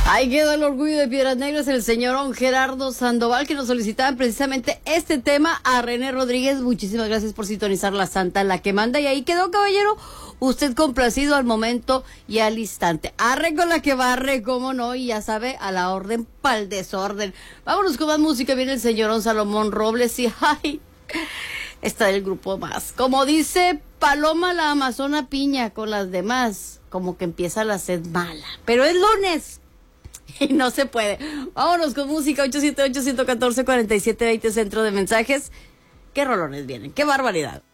Ahí quedó el orgullo de Piedras Negras, el señor Gerardo Sandoval, que nos solicitaban precisamente este tema a René Rodríguez. Muchísimas gracias por sintonizar La Santa, la que manda. Y ahí quedó, caballero, usted complacido al momento y al instante. Arre con la que barre, cómo no, y ya sabe, a la orden pa'l desorden. Vámonos con más música, viene el señorón Salomón Robles y ¡ay! Está del grupo Más. Como dice Paloma la Amazona Piña con las demás, como que empieza la sed mala. Pero es lunes. Y no se puede. Vámonos con música. 878-114-4720, centro de mensajes. ¿Qué rolones vienen? ¡Qué barbaridad!